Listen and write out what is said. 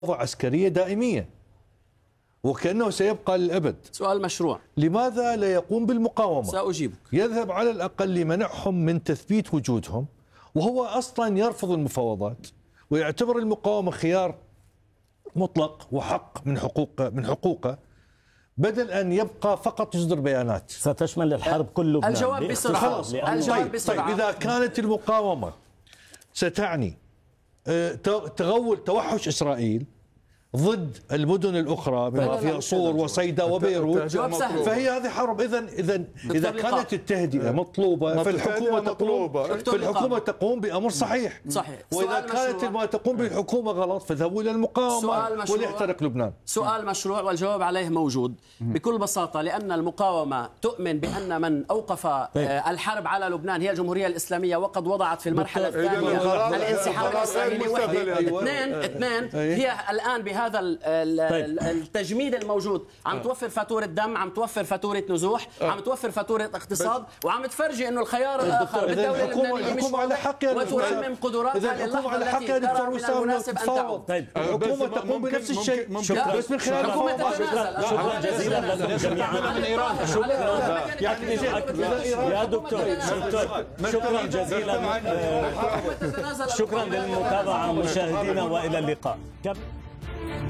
عسكرية دائمية وكأنه سيبقى للأبد. سؤال مشروع. لماذا لا يقوم بالمقاومة؟ سأجيبك. يذهب على الأقل لمنعهم من تثبيت وجودهم، وهو أصلا يرفض المفاوضات ويعتبر المقاومة خيار مطلق وحق من حقوقه، بدل أن يبقى فقط يصدر بيانات. ستشمل الحرب كل لبنان. الجواب بسرعة. طيب إذا كانت المقاومة ستعني توحش إسرائيل ضد المدن الأخرى بما فيها صور وصيدا وبيروت، فهي هذه حرب. إذا كانت التهدئة مطلوبة فالحكومة تقوم بأمر صحيح. وإذا كانت ما تقوم به الحكومة غلط فذهبوا إلى المقاومة وليحترق لبنان. سؤال مشروع والجواب عليه موجود بكل بساطة، لأن المقاومة تؤمن بأن من أوقف الحرب على لبنان هي الجمهورية الإسلامية، وقد وضعت في المرحلة الثانية الانسحاب الإسرائيلي وحده. اثنين هي الآن بهذا التجميد الموجود عم توفر فاتورة دم، عم توفر فاتورة نزوح، عم توفر فاتورة اقتصاد، وعم تفرجي انه الخيار الاخر بالدولة اللبنانية مش وترمم قدراتها للحظة التي ترى من المناسب ان تعود. الحكومة تقوم بنفس الشيء بس من خلال شكرا جزيلا لكم جميعا. يا دكتور شكرا جزيلا. شكرا للمتابعة مشاهدينا والى اللقاء.